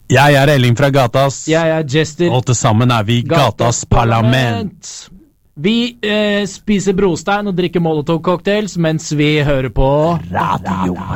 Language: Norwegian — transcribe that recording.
Jeg Elling fra Gatas. Jeg Jester. Og til sammen vi Gatas Parlament. Vi spiser brostein og drikker Molotov-cocktails mens vi hører på Radio